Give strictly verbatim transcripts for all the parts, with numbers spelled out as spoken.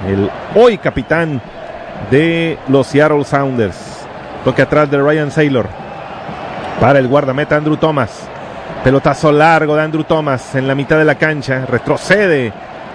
el hoy capitán de los Seattle Sounders. Toque atrás de Ryan Saylor para el guardameta Andrew Thomas. Pelotazo largo de Andrew Thomas en la mitad de la cancha. Retrocede.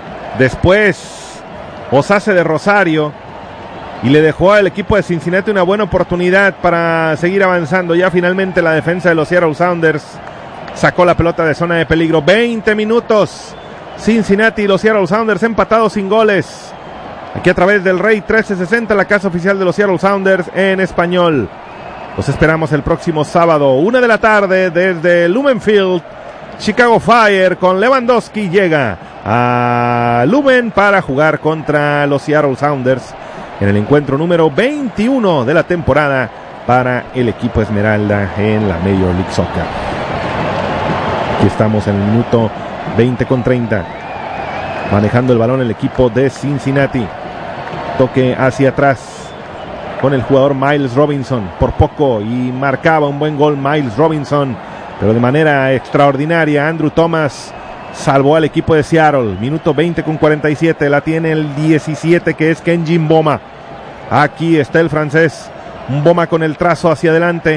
Después Osase de Rosario. Y le dejó al equipo de Cincinnati una buena oportunidad para seguir avanzando. Ya finalmente la defensa de los Seattle Sounders sacó la pelota de zona de peligro. veinte minutos. Cincinnati y los Seattle Sounders empatados sin goles. Aquí a través del Rey trece sesenta, la casa oficial de los Seattle Sounders en español. Los esperamos el próximo sábado, una de la tarde, desde Lumen Field. Chicago Fire con Lewandowski llega a Lumen para jugar contra los Seattle Sounders en el encuentro número veintiuno de la temporada para el equipo Esmeralda en la Major League Soccer. Aquí estamos en el minuto veinte con treinta. Manejando el balón el equipo de Cincinnati. Toque hacia atrás con el jugador Miles Robinson. Por poco y marcaba un buen gol Miles Robinson, pero de manera extraordinaria Andrew Thomas salvó al equipo de Seattle. Minuto veinte con cuarenta y siete. La tiene el diecisiete, que es Kenji Mboma. Aquí está el francés Mboma con el trazo hacia adelante.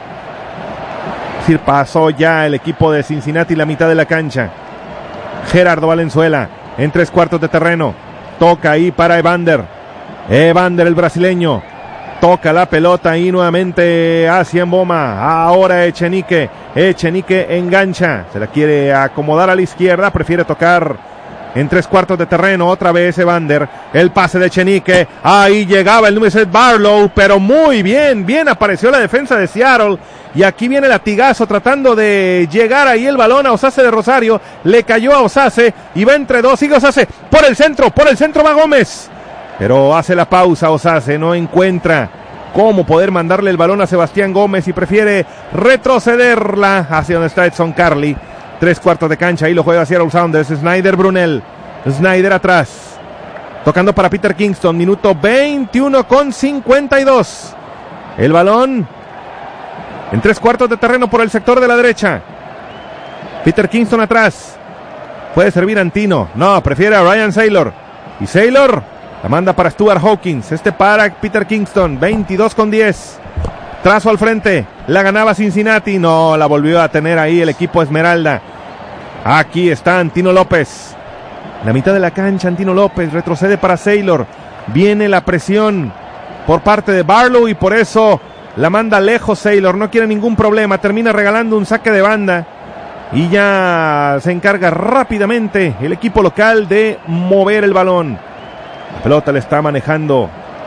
Es decir, pasó ya el equipo de Cincinnati la mitad de la cancha. Gerardo Valenzuela en tres cuartos de terreno. Toca ahí para Evander. Evander, el brasileño. Toca la pelota ahí nuevamente hacia Mboma. Ahora Echenique. Echenique engancha. Se la quiere acomodar a la izquierda. Prefiere tocar en tres cuartos de terreno. Otra vez Evander. El pase de Echenique. Ahí llegaba el número seis Barlow. Pero muy bien. Bien apareció la defensa de Seattle. Y aquí viene el latigazo tratando de llegar ahí el balón a Osase de Rosario. Le cayó a Osase y va entre dos. Sigue Osase por el centro. Por el centro va Gómez. Pero hace la pausa Osase. No encuentra cómo poder mandarle el balón a Sebastián Gómez y prefiere retrocederla hacia donde está Edson Carly. Tres cuartos de cancha. Ahí lo juega Seattle Sounders. Snyder Brunel. Snyder atrás. Tocando para Peter Kingston. Minuto veintiuno con cincuenta y dos. El balón en tres cuartos de terreno por el sector de la derecha. Peter Kingston atrás. Puede servir Antino. No, prefiere a Ryan Saylor. Y Saylor la manda para Stuart Hawkins. Este para Peter Kingston. veintidós con diez. Trazo al frente. La ganaba Cincinnati. No, la volvió a tener ahí el equipo Esmeralda. Aquí está Antino López. La mitad de la cancha, Antino López. Retrocede para Saylor. Viene la presión por parte de Barlow y por eso la manda lejos Saylor, no quiere ningún problema, termina regalando un saque de banda y ya se encarga rápidamente el equipo local de mover el balón. La pelota le está manejando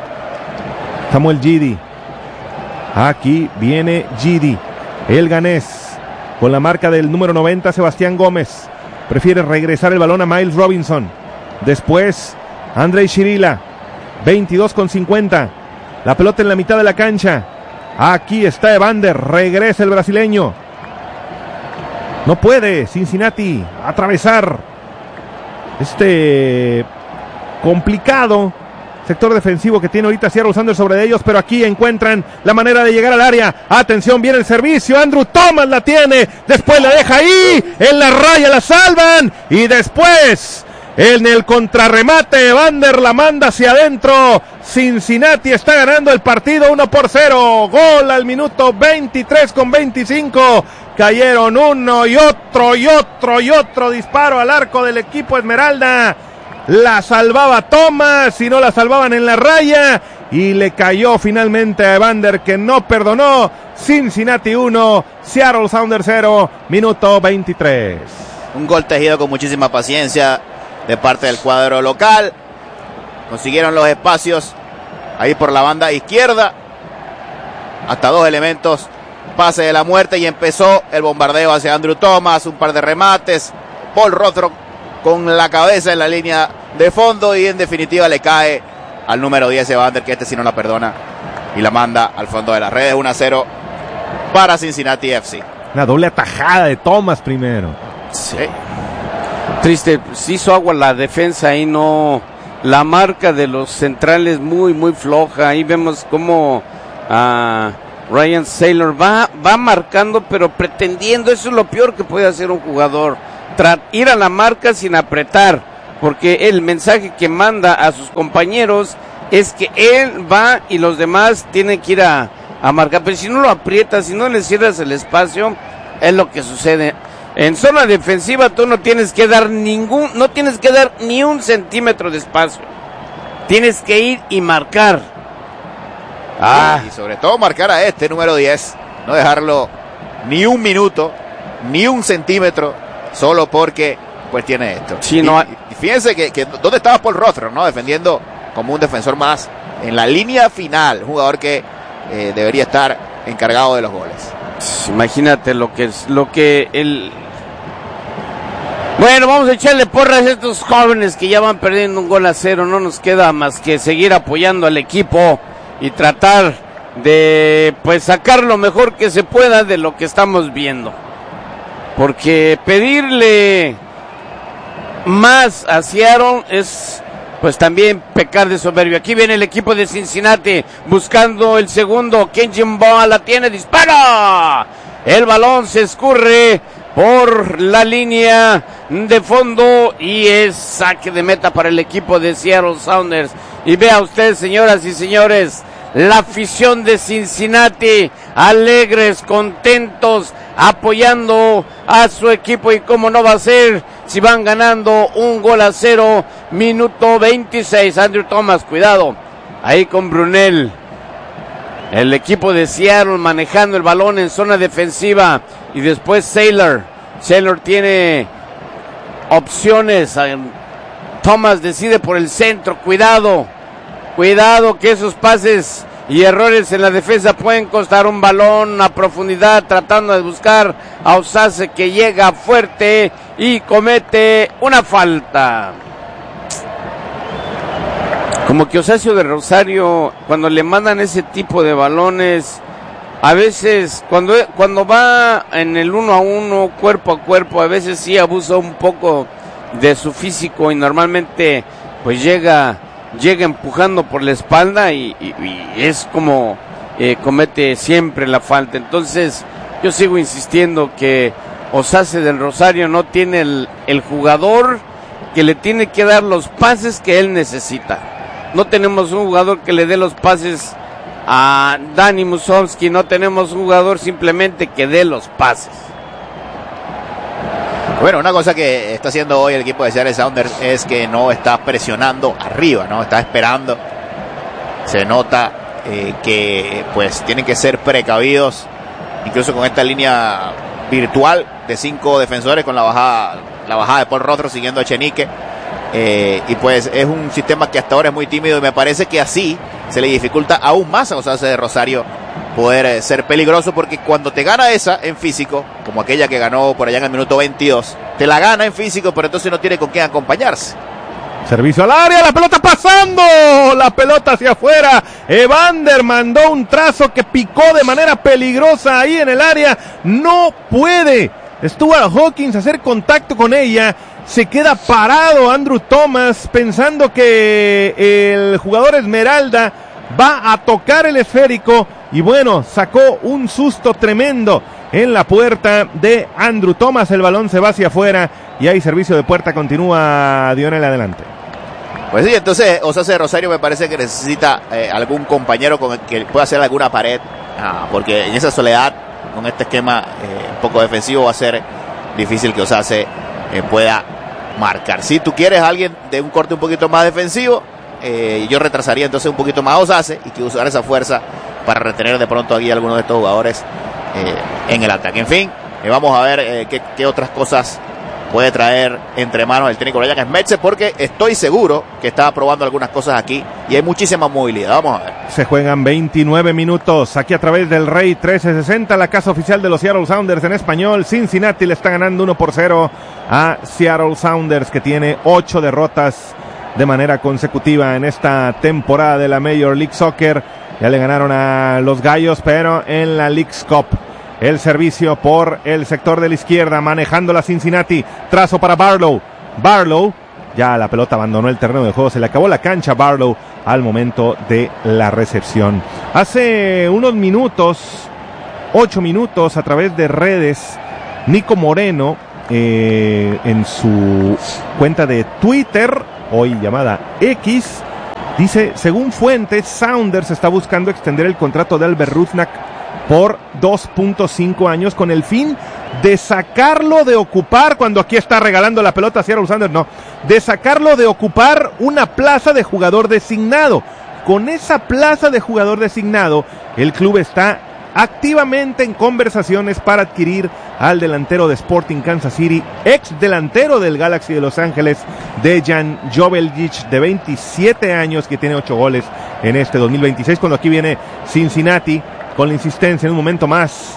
Samuel Gidi. Aquí viene Gidi, el ganés, con la marca del número noventa, Sebastián Gómez. Prefiere regresar el balón a Miles Robinson. Después Andrei Shirila, veintidós con cincuenta. La pelota en la mitad de la cancha. Aquí está Evander, regresa el brasileño. No puede Cincinnati atravesar este complicado sector defensivo que tiene ahorita Seattle Sounders sobre ellos, pero aquí encuentran la manera de llegar al área. Atención, viene el servicio, Andrew Thomas la tiene, después la deja ahí, en la raya la salvan, y después en el contrarremate Evander la manda hacia adentro. Cincinnati está ganando el partido uno por cero. Gol al minuto veintitrés con veinticinco. Cayeron uno y otro y otro y otro disparo al arco del equipo Esmeralda. La salvaba Thomas y no la salvaban en la raya. Y le cayó finalmente a Evander, que no perdonó. Cincinnati uno, Seattle Sounders cero, minuto veintitrés. Un gol tejido con muchísima paciencia de parte del cuadro local. Consiguieron los espacios ahí por la banda izquierda. Hasta dos elementos. Pase de la muerte y empezó el bombardeo hacia Andrew Thomas. Un par de remates. Paul Rothrock con la cabeza en la línea de fondo. Y en definitiva le cae al número diez Evander, que este sí no la perdona. Y la manda al fondo de las redes. uno a cero para Cincinnati F C. Una doble atajada de Thomas primero. Sí. Triste, se hizo agua la defensa ahí, no. La marca de los centrales muy, muy floja. Ahí vemos cómo uh, Ryan Saylor va, va marcando, pero pretendiendo. Eso es lo peor que puede hacer un jugador. Tra- ir a la marca sin apretar, porque el mensaje que manda a sus compañeros es que él va y los demás tienen que ir a, a marcar, pero si no lo aprietas, si no le cierras el espacio, es lo que sucede. En zona defensiva tú no tienes que dar ningún, no tienes que dar ni un centímetro de espacio, tienes que ir y marcar. Ah. Y sobre todo marcar a este número diez, no dejarlo ni un minuto, ni un centímetro, solo porque pues tiene esto. Sí, y, no, y fíjense que, que dónde estaba Paul Rothrock, ¿no? Defendiendo como un defensor más en la línea final, un jugador que eh, debería estar encargado de los goles. Imagínate lo que es, lo que el... Bueno, vamos a echarle porras a estos jóvenes que ya van perdiendo un gol a cero. No nos queda más que seguir apoyando al equipo y tratar de pues sacar lo mejor que se pueda de lo que estamos viendo, porque pedirle más a Seattle es pues también pecar de soberbio. Aquí viene el equipo de Cincinnati buscando el segundo. Kenyon Boa la tiene, dispara, el balón se escurre por la línea de fondo y es saque de meta para el equipo de Seattle Sounders. Y vea usted, señoras y señores, la afición de Cincinnati, alegres, contentos, apoyando a su equipo, y cómo no va a ser si van ganando un gol a cero, minuto veintiséis. Andrew Thomas, cuidado, ahí con Brunel. El equipo de Seattle manejando el balón en zona defensiva, y después Sailor. Sailor tiene opciones. Thomas decide por el centro, cuidado. Cuidado que esos pases y errores en la defensa pueden costar un balón a profundidad, tratando de buscar a Osase, que llega fuerte y comete una falta. Como que Osasio de Rosario, cuando le mandan ese tipo de balones, a veces cuando, cuando va en el uno a uno, cuerpo a cuerpo, a veces sí abusa un poco de su físico y normalmente pues llega... llega empujando por la espalda y, y, y es como eh, comete siempre la falta. Entonces yo sigo insistiendo que Osase del Rosario no tiene el, el jugador que le tiene que dar los pases que él necesita. No tenemos un jugador que le dé los pases a Dani Musovski, no tenemos un jugador simplemente que dé los pases. Bueno, una cosa que está haciendo hoy el equipo de Seattle Sounders es que no está presionando arriba, no está esperando. Se nota eh, que pues tienen que ser precavidos, incluso con esta línea virtual de cinco defensores, con la bajada, la bajada de Paul Rothrock siguiendo a Echenique. Eh, y pues es un sistema que hasta ahora es muy tímido, y me parece que así se le dificulta aún más a Osase de Rosario poder eh, ser peligroso, porque cuando te gana esa en físico, como aquella que ganó por allá en el minuto veintidós, te la gana en físico, pero entonces no tiene con quién acompañarse. Servicio al área, la pelota pasando, la pelota hacia afuera. Evander mandó un trazo que picó de manera peligrosa ahí en el área, no puede Stuart Hawkins hacer contacto con ella. Se queda parado Andrew Thomas pensando que el jugador Esmeralda va a tocar el esférico, y bueno, sacó un susto tremendo en la puerta de Andrew Thomas. El balón se va hacia afuera y hay servicio de puerta. Continúa Dionel, adelante. Pues sí, entonces Osase de Rosario me parece que necesita eh, algún compañero con el que pueda hacer alguna pared, ah, porque en esa soledad, con este esquema eh, un poco defensivo, va a ser difícil que Osase eh, pueda marcar. Si tú quieres a alguien de un corte un poquito más defensivo, eh, yo retrasaría entonces un poquito más a Osase y que usar esa fuerza para retener de pronto aquí a algunos de estos jugadores eh, en el ataque. En fin, eh, vamos a ver eh, qué, qué otras cosas puede traer entre manos el técnico Ryan Schmetzer, porque estoy seguro que está probando algunas cosas aquí y hay muchísima movilidad. Vamos a ver. Se juegan veintinueve minutos aquí a través del Rey trece sesenta, la casa oficial de los Seattle Sounders en español. Cincinnati le está ganando uno por cero a Seattle Sounders, que tiene ocho derrotas de manera consecutiva en esta temporada de la Major League Soccer. Ya le ganaron a los Gallos, pero en la League's Cup. El servicio por el sector de la izquierda, manejando la Cincinnati. Trazo para Barlow. Barlow, ya la pelota abandonó el terreno de juego. Se le acabó la cancha a Barlow al momento de la recepción. Hace unos minutos, ocho minutos, a través de redes, Nico Moreno eh, en su cuenta de Twitter, hoy llamada X, dice, según fuentes, Sounders está buscando extender el contrato de Albert Rusnak por dos punto cinco años con el fin de sacarlo de ocupar, cuando aquí está regalando la pelota a Seattle Sounders, no, de sacarlo de ocupar una plaza de jugador designado. Con esa plaza de jugador designado, el club está activamente en conversaciones para adquirir al delantero de Sporting Kansas City, ex delantero del Galaxy de Los Ángeles, Dejan Joveljic, de veintisiete años, que tiene ocho goles en este dos mil veintiséis, cuando aquí viene Cincinnati con la insistencia en un momento más.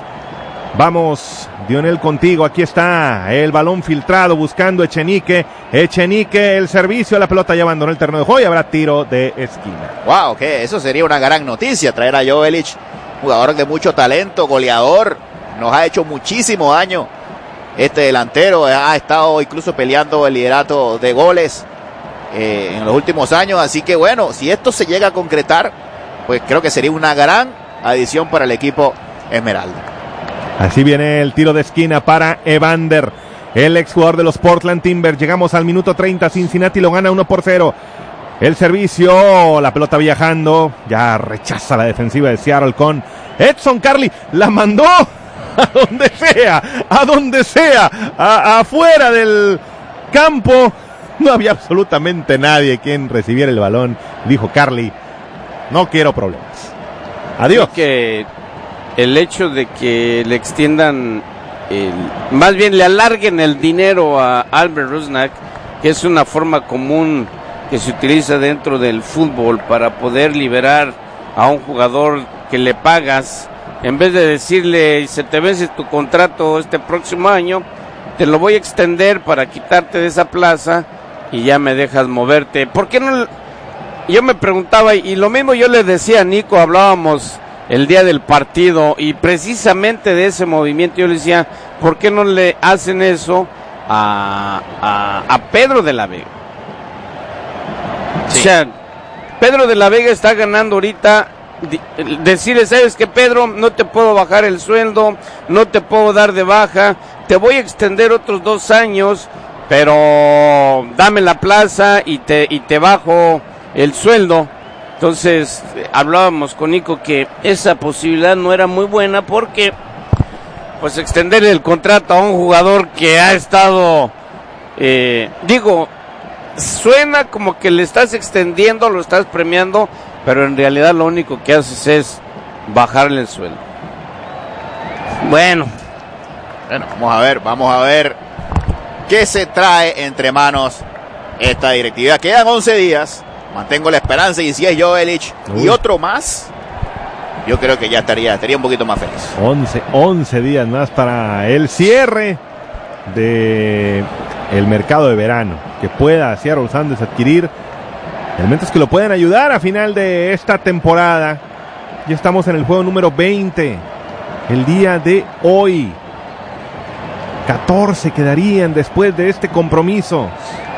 Vamos, Dionel, contigo. Aquí está el balón filtrado buscando Echenique. Echenique, el servicio, la pelota ya abandonó el terreno de juego y habrá tiro de esquina. Wow, que eso sería una gran noticia, traer a Joveljic, jugador de mucho talento, goleador, nos ha hecho muchísimo daño. Este delantero ha estado incluso peleando el liderato de goles eh, en los últimos años, así que bueno, si esto se llega a concretar, pues creo que sería una gran adición para el equipo Esmeralda. Así viene el tiro de esquina para Evander, el exjugador de los Portland Timbers. Llegamos al minuto treinta, Cincinnati lo gana uno por cero. El servicio, la pelota viajando, ya rechaza la defensiva de Seattle con Edson Carly, la mandó a donde sea, a donde sea, a, afuera del campo. No había absolutamente nadie quien recibiera el balón. Dijo Carly, no quiero problemas. Adiós. Creo que el hecho de que le extiendan, el, más bien le alarguen el dinero a Albert Rusnak, que es una forma común que se utiliza dentro del fútbol para poder liberar a un jugador que le pagas, en vez de decirle, se te vence tu contrato este próximo año, te lo voy a extender para quitarte de esa plaza y ya me dejas moverte. ¿Por qué no? Yo me preguntaba, y lo mismo yo le decía a Nico, hablábamos el día del partido, y precisamente de ese movimiento yo le decía, ¿por qué no le hacen eso a, a, a Pedro de la Vega? Sí. O sea, Pedro de la Vega está ganando ahorita, decirle, ¿sabes qué, Pedro? No te puedo bajar el sueldo, no te puedo dar de baja, te voy a extender otros dos años, pero dame la plaza y te, y te bajo el sueldo. Entonces, hablábamos con Nico que esa posibilidad no era muy buena porque, pues, extender el contrato a un jugador que ha estado, eh, digo, suena como que le estás extendiendo, lo estás premiando, pero en realidad lo único que haces es bajarle el sueldo. Bueno. Bueno, vamos a ver, vamos a ver qué se trae entre manos esta directiva. Quedan once días. Mantengo la esperanza, y si es Joveljic y otro más, yo creo que ya estaría, estaría un poquito más feliz. once días más para el cierre de el mercado de verano, que pueda Seattle Sounders adquirir elementos que lo pueden ayudar a final de esta temporada. Ya estamos en el juego número veinte, el día de hoy. catorce quedarían después de este compromiso.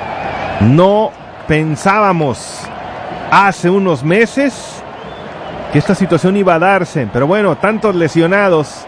No pensábamos hace unos meses que esta situación iba a darse, pero bueno, tantos lesionados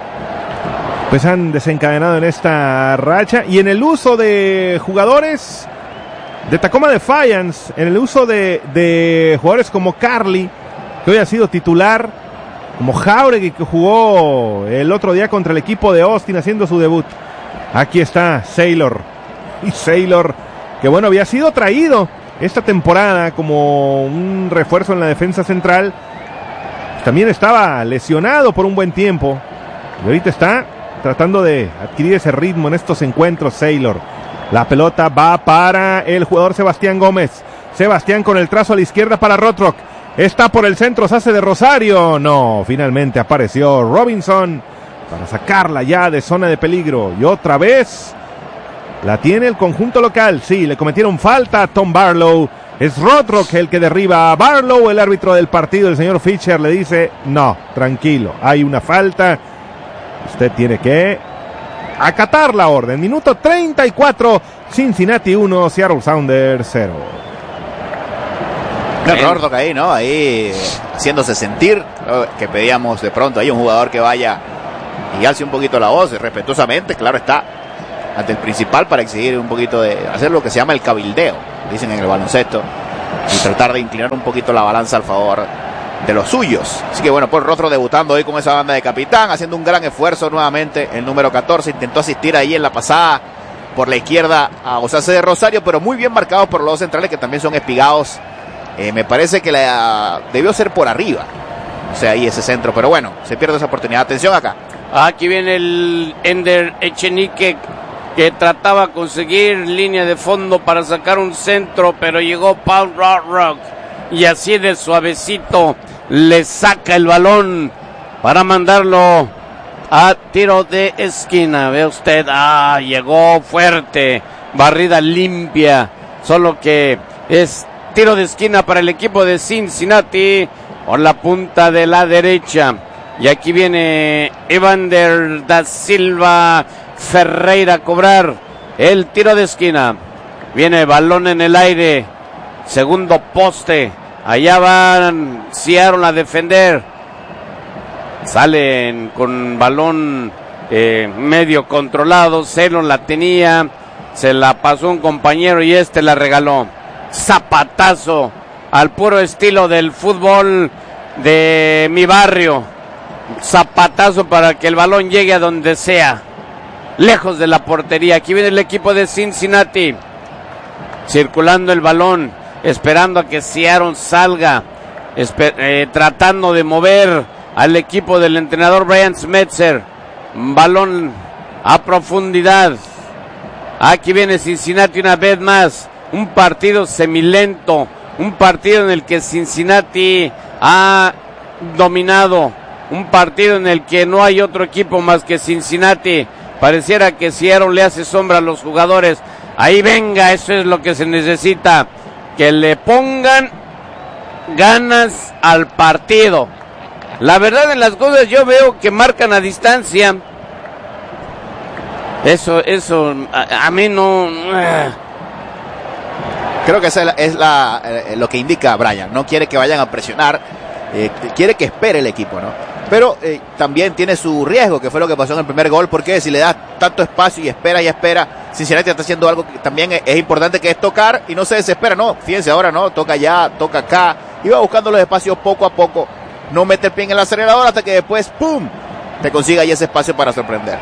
pues han desencadenado en esta racha, y en el uso de jugadores de Tacoma Defiance, en el uso de, de jugadores como Carly, que hoy ha sido titular, como Jauregui, que jugó el otro día contra el equipo de Austin haciendo su debut. Aquí está Saylor, y Saylor, que bueno, había sido traído esta temporada como un refuerzo en la defensa central. También estaba lesionado por un buen tiempo, y ahorita está tratando de adquirir ese ritmo en estos encuentros. Saylor, la pelota va para el jugador Sebastián Gómez. Sebastián con el trazo a la izquierda para Rothrock, está por el centro, se hace de Rosario, no, finalmente apareció Robinson para sacarla ya de zona de peligro, y otra vez la tiene el conjunto local. Sí, le cometieron falta a Tom Barlow. Es Rothrock el que derriba a Barlow. El árbitro del partido, el señor Fischer, le dice, no, tranquilo, hay una falta. Usted tiene que acatar la orden. Minuto treinta y cuatro, Cincinnati uno, Seattle Sounders cero. Rothrock ahí, ¿no? Ahí haciéndose sentir, que pedíamos de pronto ahí un jugador que vaya y alce un poquito la voz, respetuosamente, claro está. ante el principal para exigir un poquito de hacer lo que se llama el cabildeo, dicen en el baloncesto, y tratar de inclinar un poquito la balanza al favor de los suyos. Así que bueno, Paul Rostro debutando hoy con esa banda de capitán, haciendo un gran esfuerzo nuevamente. El número catorce intentó asistir ahí en la pasada por la izquierda a Osase de Rosario, pero muy bien marcados por los dos centrales que también son espigados. Eh, me parece que la debió ser por arriba, o sea, ahí ese centro, pero bueno, se pierde esa oportunidad. Atención acá. Aquí viene el Ender Echenique, que trataba de conseguir línea de fondo para sacar un centro, pero llegó Paul Rock y así de suavecito le saca el balón para mandarlo a tiro de esquina. Ve usted, ah, llegó fuerte, barrida limpia, solo que es tiro de esquina para el equipo de Cincinnati por la punta de la derecha. Y aquí viene Evander da Silva Ferreira a cobrar el tiro de esquina. Viene balón en el aire, segundo poste. Allá van Seattle a defender. Salen con balón eh, medio controlado. Ceylon la tenía, se la pasó un compañero y este la regaló. Zapatazo al puro estilo del fútbol de mi barrio. Zapatazo para que el balón llegue a donde sea, lejos de la portería. Aquí viene el equipo de Cincinnati, circulando el balón, esperando a que Seattle salga, eh, tratando de mover al equipo del entrenador Brian Schmetzer. Balón a profundidad. Aquí viene Cincinnati una vez más. Un partido semilento, un partido en el que Cincinnati ha dominado, un partido en el que no hay otro equipo más que Cincinnati. Pareciera que Seattle le hace sombra a los jugadores. Ahí venga, eso es lo que se necesita, que le pongan ganas al partido. La verdad en las cosas yo veo que marcan a distancia. Eso, eso, a, a mí no... Creo que esa es, la, es la, eh, lo que indica Brian. No quiere que vayan a presionar, eh, quiere que espere el equipo, ¿no? Pero eh, también tiene su riesgo, que fue lo que pasó en el primer gol, porque si le das tanto espacio y espera y espera, Cincinnati está haciendo algo que también es, es importante, que es tocar y no se desespera. No, fíjense ahora, no, toca allá, toca acá, y va buscando los espacios poco a poco, no mete el pie en el acelerador hasta que después, ¡pum!, te consiga ahí ese espacio para sorprender.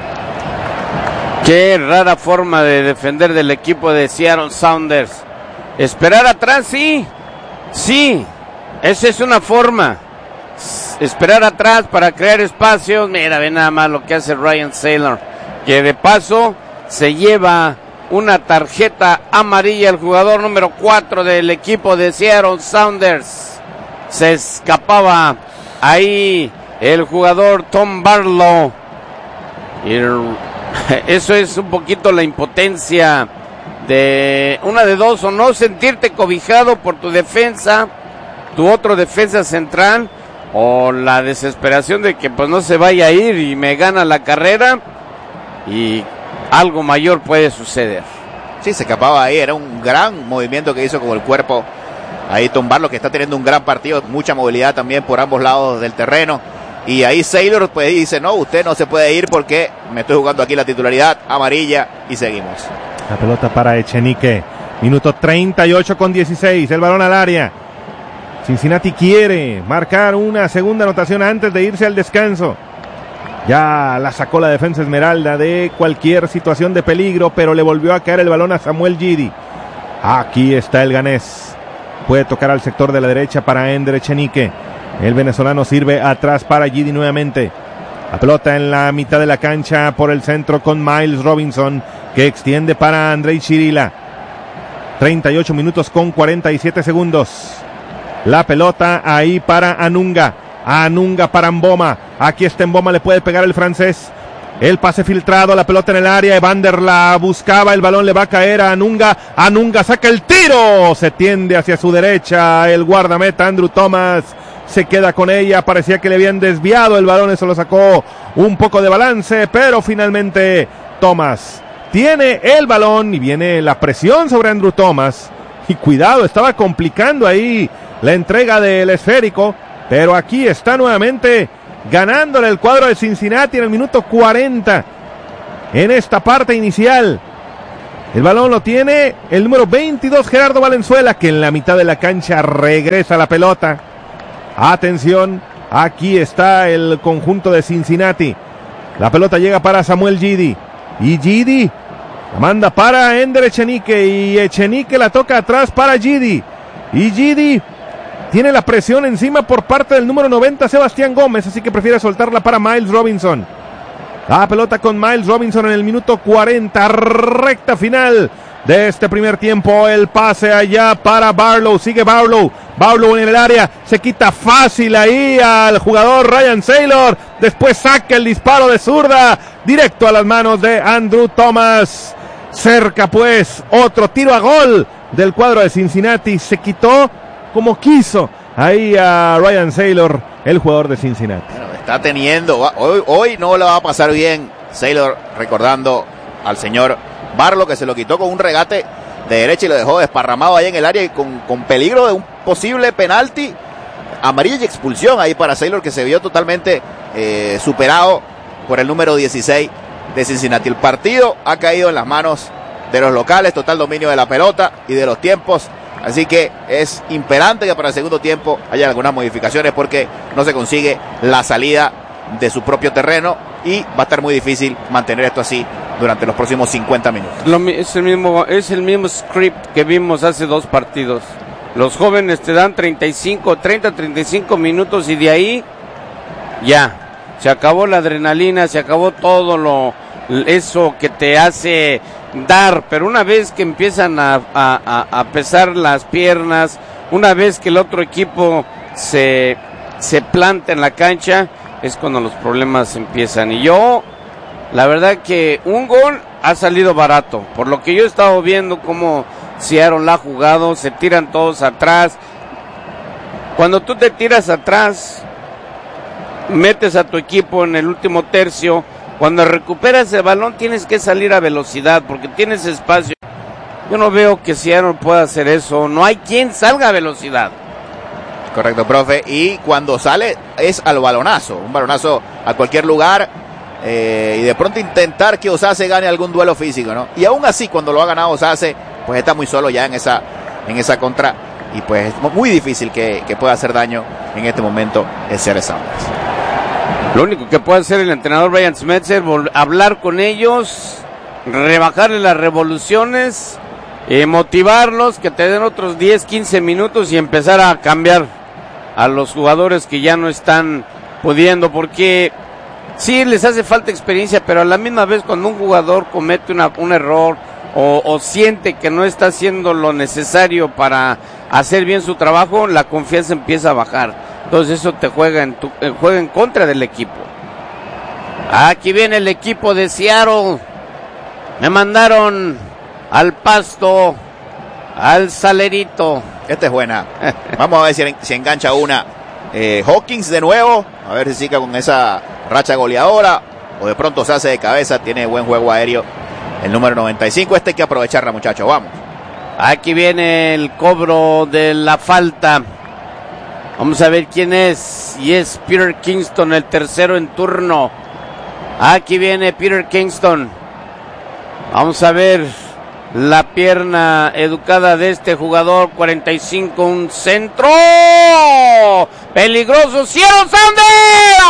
Qué rara forma de defender del equipo de Seattle Sounders. Esperar atrás, sí, sí, esa es una forma. Esperar atrás para crear espacios. Mira, ve nada más lo que hace Ryan Saylor, que de paso se lleva una tarjeta amarilla el jugador número cuatro del equipo de Seattle Sounders. Se escapaba ahí el jugador Tom Barlow. Y eso es un poquito la impotencia de una de dos, o no sentirte cobijado por tu defensa, tu otro defensa central, o la desesperación de que pues no se vaya a ir y me gana la carrera y algo mayor puede suceder. Sí, se escapaba ahí, era un gran movimiento que hizo con el cuerpo ahí Tom Barlow, que está teniendo un gran partido, mucha movilidad también por ambos lados del terreno. Y ahí Saylor pues dice, no, usted no se puede ir porque me estoy jugando aquí la titularidad, amarilla, y seguimos. La pelota para Echenique, minuto treinta y ocho con dieciséis, el balón al área. Cincinnati quiere marcar una segunda anotación antes de irse al descanso. Ya la sacó la defensa Esmeralda de cualquier situación de peligro, pero le volvió a caer el balón a Samuel Gidi. Aquí está el ganés. Puede tocar al sector de la derecha para Ender Echenique. El venezolano sirve atrás para Gidi nuevamente. La pelota en la mitad de la cancha por el centro con Miles Robinson, que extiende para Andrei Chirila. treinta y ocho minutos con cuarenta y siete segundos. La pelota ahí para Anunga. Anunga para Mboma. Aquí está Mboma, le puede pegar el francés. El pase filtrado, la pelota en el área. Evander la buscaba, el balón le va a caer a Anunga. Anunga saca el tiro. Se tiende hacia su derecha. El guardameta Andrew Thomas se queda con ella. Parecía que le habían desviado el balón. Eso lo sacó un poco de balance. Pero finalmente Thomas tiene el balón y viene la presión sobre Andrew Thomas. Y cuidado, estaba complicando ahí la entrega del esférico. Pero aquí está nuevamente ganándole el cuadro de Cincinnati en el minuto cuarenta. en esta parte inicial. El balón lo tiene el número veintidós, Gerardo Valenzuela, que en la mitad de la cancha regresa la pelota. Atención, aquí está el conjunto de Cincinnati. La pelota llega para Samuel Gidi. Y Gidi la manda para Ender Echenique. Y Echenique la toca atrás para Gidi. Y Gidi tiene la presión encima por parte del número noventa, Sebastián Gómez. Así que prefiere soltarla para Miles Robinson. La pelota con Miles Robinson en el minuto cuarenta, recta final de este primer tiempo. El pase allá para Barlow, sigue Barlow, Barlow en el área, se quita fácil ahí al jugador Ryan Saylor, después saca el disparo de zurda, directo a las manos de Andrew Thomas. Cerca pues, otro tiro a gol del cuadro de Cincinnati, se quitó como quiso ahí a Ryan Saylor, el jugador de Cincinnati. Bueno, está teniendo, hoy, hoy no le va a pasar bien Saylor, recordando al señor Barlow, que se lo quitó con un regate de derecha y lo dejó desparramado ahí en el área y con, con peligro de un posible penalti, amarilla y expulsión ahí para Saylor, que se vio totalmente eh, superado por el número dieciséis de Cincinnati. El partido ha caído en las manos de los locales, total dominio de la pelota y de los tiempos. Así que es imperante que para el segundo tiempo haya algunas modificaciones, porque no se consigue la salida de su propio terreno y va a estar muy difícil mantener esto así durante los próximos cincuenta minutos. Lo, es, el mismo, es el mismo script que vimos hace dos partidos. Los jóvenes te dan treinta y cinco, treinta, treinta y cinco minutos y de ahí ya se acabó la adrenalina, se acabó todo lo eso que te hace dar, pero una vez que empiezan a, a, a pesar las piernas, una vez que el otro equipo se, se planta en la cancha, es cuando los problemas empiezan. Y yo, la verdad que un gol ha salido barato, por lo que yo he estado viendo cómo Seattle la ha jugado, se tiran todos atrás. Cuando tú te tiras atrás, metes a tu equipo en el último tercio. Cuando recuperas el balón tienes que salir a velocidad porque tienes espacio. Yo no veo que Seattle pueda hacer eso. No hay quien salga a velocidad. Correcto, profe. Y cuando sale es al balonazo. Un balonazo a cualquier lugar. Eh, y de pronto intentar que Osase gane algún duelo físico, ¿no? Y aún así, cuando lo ha ganado Osase, pues está muy solo ya en esa, en esa contra. Y pues es muy difícil que, que pueda hacer daño en este momento el Seattle Sounders. Lo único que puede hacer el entrenador Brian Schmetzer, hablar con ellos, rebajarle las revoluciones, eh, motivarlos, que te den otros diez, quince minutos y empezar a cambiar a los jugadores que ya no están pudiendo, porque sí les hace falta experiencia, pero a la misma vez cuando un jugador comete una, un error o, o siente que no está haciendo lo necesario para hacer bien su trabajo, la confianza empieza a bajar. Entonces eso te juega en, tu, eh, juega en contra del equipo. Aquí viene el equipo de Seattle. Me mandaron al pasto, al salerito. Esta es buena. Vamos a ver si, si engancha una. Eh, Hawkins de nuevo. A ver si sigue con esa racha goleadora. O de pronto se hace de cabeza. Tiene buen juego aéreo. El número noventa y cinco. Este hay que aprovecharla, muchachos. Vamos. Aquí viene el cobro de la falta. Vamos a ver quién es. Y es Peter Kingston, el tercero en turno. Aquí viene Peter Kingston. Vamos a ver la pierna educada de este jugador. cuarenta y cinco, un centro. Peligroso. ¡Seattle Sounders!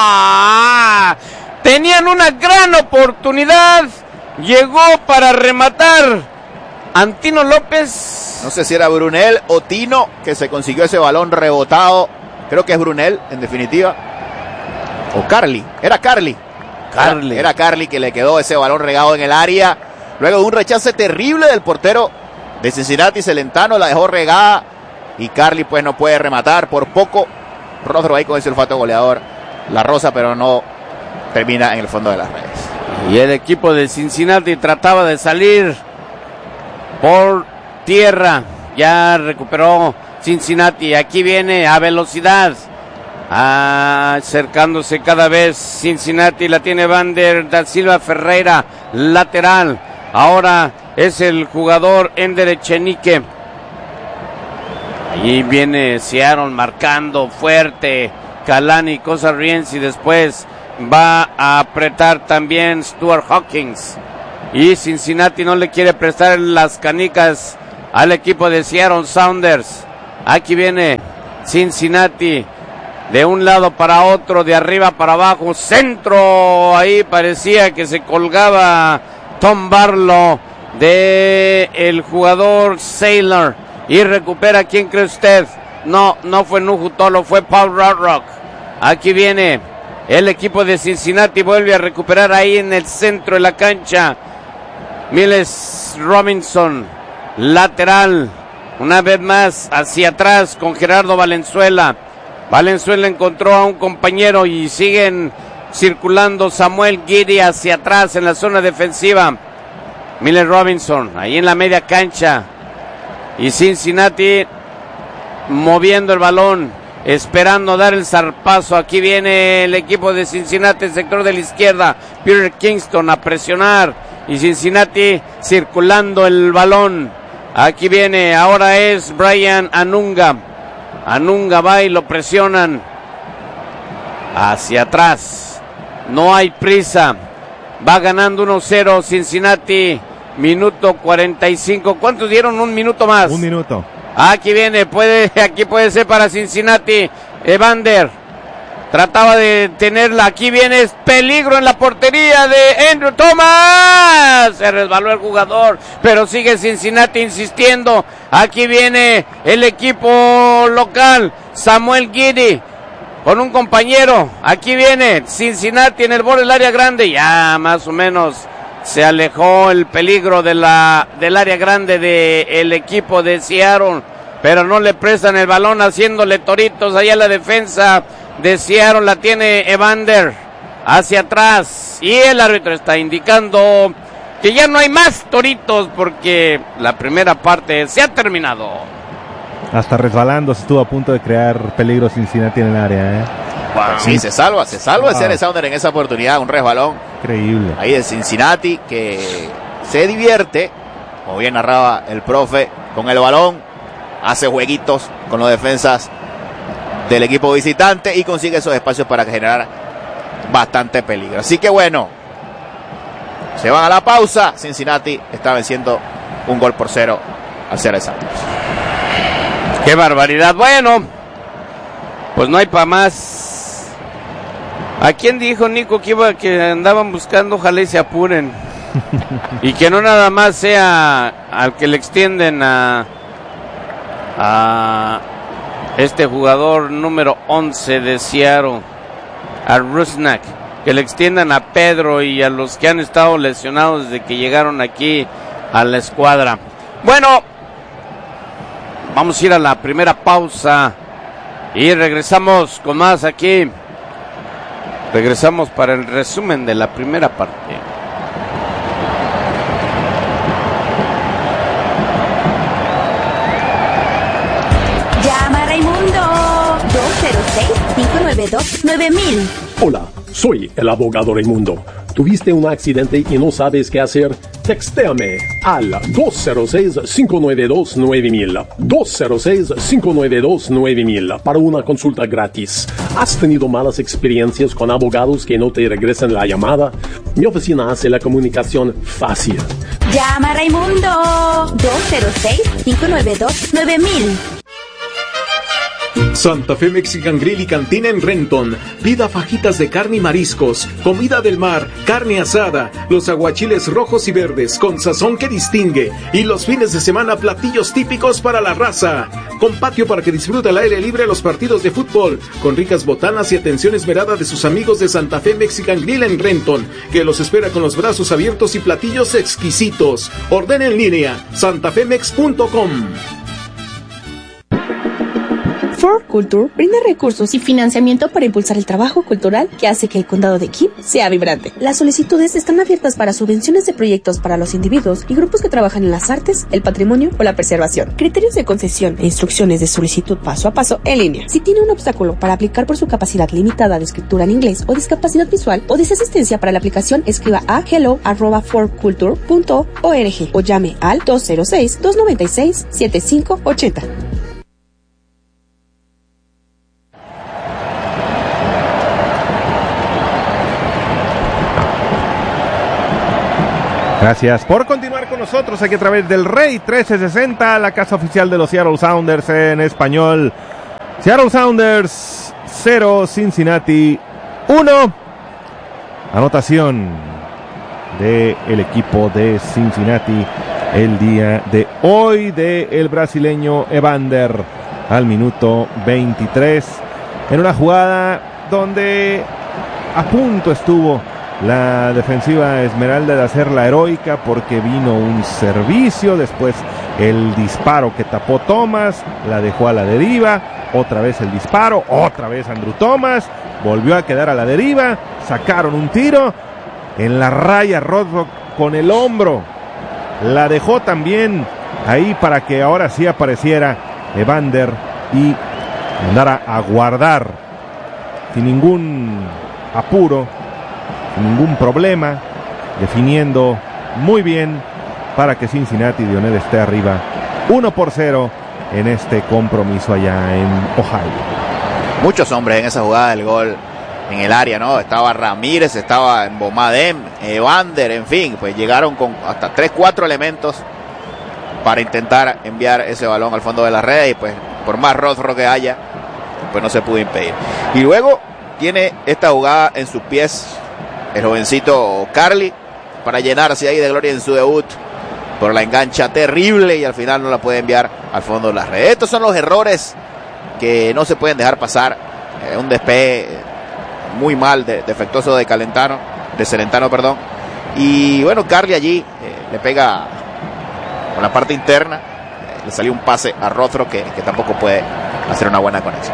Tenían una gran oportunidad. Llegó para rematar Antino López. No sé si era Brunel o Tino que se consiguió ese balón rebotado. Creo que es Brunel, en definitiva. O Carly. Era Carly. Carly. Era, era Carly que le quedó ese balón regado en el área. Luego de un rechace terrible del portero de Cincinnati, Celentano la dejó regada. Y Carly pues no puede rematar. Por poco Rostro ahí con ese olfato goleador. La rosa, pero no termina en el fondo de las redes. Y el equipo de Cincinnati trataba de salir por tierra. Ya recuperó Cincinnati. Aquí viene a velocidad. Acercándose cada vez Cincinnati. La tiene Vander da Silva Ferreira. Lateral. Ahora es el jugador Ender Echenique. Ahí viene Seattle marcando fuerte. Kalani Kosariense y después va a apretar también Stuart Hawkins. Y Cincinnati no le quiere prestar las canicas al equipo de Seattle Sounders. Aquí viene Cincinnati de un lado para otro, de arriba para abajo, centro, ahí parecía que se colgaba Tom Barlow de el jugador Sailor y recupera. ¿Quién cree usted? No, no fue Nuhu Tolo, fue Paul Rodrock. Aquí viene el equipo de Cincinnati, vuelve a recuperar ahí en el centro de la cancha. Miles Robinson, lateral, una vez más hacia atrás con Gerardo Valenzuela. Valenzuela encontró a un compañero y siguen circulando. Samuel Guidi hacia atrás en la zona defensiva. Miller Robinson ahí en la media cancha. Y Cincinnati moviendo el balón, esperando dar el zarpazo. Aquí viene el equipo de Cincinnati, el sector de la izquierda. Peter Kingston a presionar. Y Cincinnati circulando el balón. Aquí viene, ahora es Brian Anunga. Anunga va y lo presionan hacia atrás. No hay prisa. Va ganando uno cero Cincinnati. Minuto cuarenta y cinco. ¿Cuántos dieron? Un minuto más. Un minuto. Aquí viene, puede, aquí puede ser para Cincinnati. Evander trataba de tenerla. Aquí viene, peligro en la portería de Andrew Thomas. Se resbaló el jugador, pero sigue Cincinnati insistiendo. Aquí viene el equipo local, Samuel Guidi con un compañero. Aquí viene Cincinnati en el borde del área grande. Ya más o menos se alejó el peligro de la del área grande del equipo de Seattle, pero no le prestan el balón, haciéndole toritos allá la defensa de Seattle. La tiene Evander hacia atrás y el árbitro está indicando que ya no hay más toritos porque la primera parte se ha terminado. Hasta resbalando estuvo a punto de crear peligro Cincinnati en el área, ¿eh? Wow. Sí, se salva, se salva el Seattle Sounder en esa oportunidad, un resbalón. Increíble. Ahí de Cincinnati que se divierte, como bien narraba el profe, con el balón, hace jueguitos con los defensas del equipo visitante y consigue esos espacios para generar bastante peligro. Así que bueno, se van a la pausa. Cincinnati está venciendo un gol por cero al Seattle Sounders. ¡Qué barbaridad! Bueno, pues no hay para más. ¿A quién dijo Nico que iba, que andaban buscando? Ojalá y se apuren. Y que no nada más sea al que le extienden a, a este jugador número once de Seattle, a Rusnak, que le extiendan a Pedro y a los que han estado lesionados desde que llegaron aquí a la escuadra. Bueno, vamos a ir a la primera pausa y regresamos con más aquí. Regresamos para el resumen de la primera parte. Llama a Raimundo dos cero seis, cinco nueve dos, nueve mil. Hola, soy el abogado Raimundo. ¿Tuviste un accidente y no sabes qué hacer? Textéame al dos cero seis, cinco nueve dos, nueve mil. dos cero seis, cinco nueve dos, nueve mil para una consulta gratis. ¿Has tenido malas experiencias con abogados que no te regresan la llamada? Mi oficina hace la comunicación fácil. Llama a Raimundo dos cero seis, cinco nueve dos, nueve mil. Santa Fe Mexican Grill y Cantina en Renton. Pida fajitas de carne y mariscos, comida del mar, carne asada, los aguachiles rojos y verdes con sazón que distingue y los fines de semana platillos típicos para la raza. Con patio para que disfrute al aire libre los partidos de fútbol, con ricas botanas y atención esmerada de sus amigos de Santa Fe Mexican Grill en Renton, que los espera con los brazos abiertos y platillos exquisitos. Ordena en línea santafemex punto com. For Culture brinda recursos y financiamiento para impulsar el trabajo cultural que hace que el condado de Kim sea vibrante. Las solicitudes están abiertas para subvenciones de proyectos para los individuos y grupos que trabajan en las artes, el patrimonio o la preservación. Criterios de concesión e instrucciones de solicitud paso a paso en línea. Si tiene un obstáculo para aplicar por su capacidad limitada de escritura en inglés o discapacidad visual o desea asistencia para la aplicación, escriba a hello arroba for culture punto org o llame al dos cero seis, dos nueve seis, siete cinco ocho cero. Gracias por continuar con nosotros aquí a través del Rey trece sesenta, la casa oficial de los Seattle Sounders en español. Seattle Sounders cero, Cincinnati uno. Anotación del equipo de Cincinnati el día de hoy de el brasileño Evander al minuto veintitrés en una jugada donde a punto estuvo la defensiva Esmeralda de hacer la heroica, porque vino un servicio, después el disparo que tapó Thomas, la dejó a la deriva, otra vez el disparo, otra vez Andrew Thomas, volvió a quedar a la deriva, sacaron un tiro en la raya. Rothrock con el hombro la dejó también ahí para que ahora sí apareciera Evander y mandara a guardar sin ningún apuro, sin ningún problema, definiendo muy bien para que Cincinnati Dionel esté arriba uno por cero en este compromiso allá en Ohio. Muchos hombres en esa jugada del gol en el área, ¿no? Estaba Ramírez, estaba Bomadem, Evander, en fin, pues llegaron con hasta tres, cuatro elementos para intentar enviar ese balón al fondo de la red, y pues por más rostro que haya, pues no se pudo impedir. Y luego tiene esta jugada en sus pies el jovencito Carly para llenarse ahí de gloria en su debut, por la engancha terrible, y al final no la puede enviar al fondo de la red. Estos son los errores que no se pueden dejar pasar. Eh, un despeje muy mal, de, defectuoso de Calentano, de Celentano, perdón. Y bueno, Carly allí eh, le pega con la parte interna, eh, le salió un pase a Rothrock que, que tampoco puede hacer una buena conexión.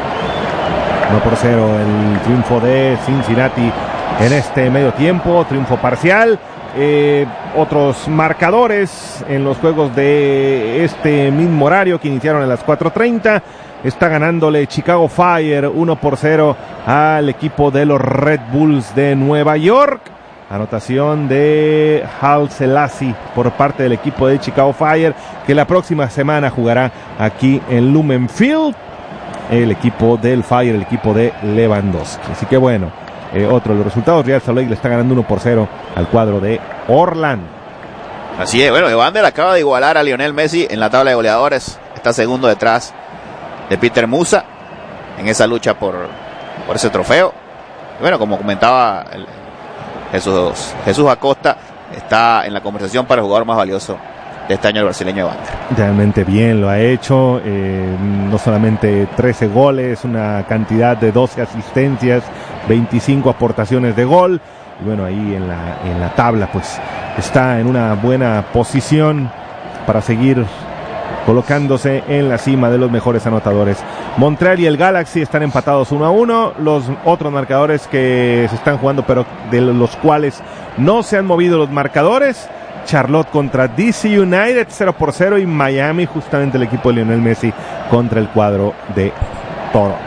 uno por cero el triunfo de Cincinnati en este medio tiempo, triunfo parcial. Eh, otros marcadores en los juegos de este mismo horario que iniciaron a las cuatro treinta. Está ganándole Chicago Fire uno por cero al equipo de los Red Bulls de Nueva York. Anotación de Hal Selassie por parte del equipo de Chicago Fire, que la próxima semana jugará aquí en Lumen Field. El equipo del Fire, el equipo de Lewandowski. Así que bueno, eh, otro de los resultados. Real Salt Lake le está ganando uno por cero al cuadro de Orlando. Así es, bueno, Evander acaba de igualar a Lionel Messi en la tabla de goleadores. Está segundo detrás de Peter Musa en esa lucha por, por ese trofeo. Y bueno, como comentaba el, Jesús, Jesús Acosta, está en la conversación para el jugador más valioso de este año, el brasileño Evander. Realmente bien lo ha hecho, eh, no solamente trece goles, una cantidad de doce asistencias, veinticinco aportaciones de gol, y bueno, ahí en la, en la tabla pues está en una buena posición para seguir colocándose en la cima de los mejores anotadores. Montreal y el Galaxy están empatados uno a uno. Los otros marcadores que se están jugando, pero de los cuales no se han movido los marcadores: Charlotte contra D C United cero por cero, y Miami, justamente el equipo de Lionel Messi, contra el cuadro de Toronto.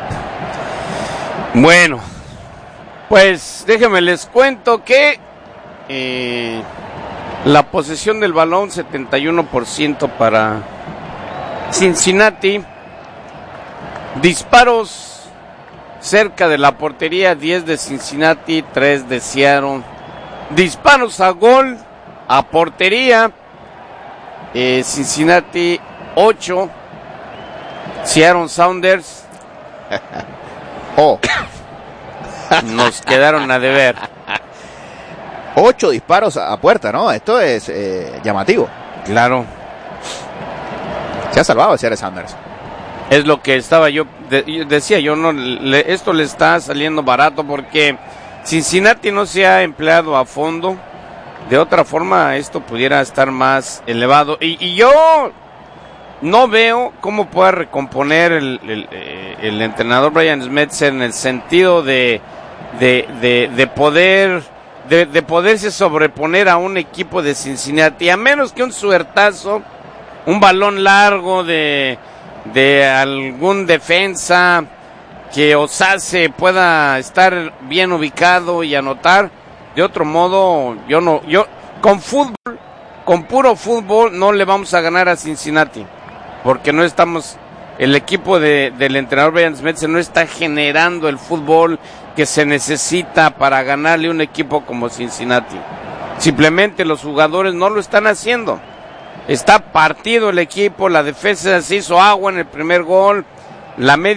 Bueno, pues déjenme les cuento que eh, la posesión del balón setenta y uno por ciento para Cincinnati, disparos cerca de la portería diez de Cincinnati, tres de Seattle, disparos a gol a portería, eh, Cincinnati ocho, Seattle Sounders oh. nos quedaron a deber. Ocho disparos a puerta, ¿no? Esto es eh, llamativo. Claro. Se ha salvado el Seattle Sounders. Es lo que estaba yo, de, yo decía yo, no le, esto le está saliendo barato porque Cincinnati no se ha empleado a fondo. De otra forma esto pudiera estar más elevado, y, y yo no veo cómo pueda recomponer el, el, el entrenador Brian Schmetzer en el sentido de de, de, de poder de, de poderse sobreponer a un equipo de Cincinnati, a menos que un suertazo, un balón largo de, de algún defensa que osase pueda estar bien ubicado y anotar. De otro modo, yo no, yo con fútbol, con puro fútbol no le vamos a ganar a Cincinnati, porque no estamos, el equipo de, del entrenador Brian Schmetzer no está generando el fútbol que se necesita para ganarle un equipo como Cincinnati. Simplemente los jugadores no lo están haciendo. Está partido el equipo, la defensa se hizo agua en el primer gol, la media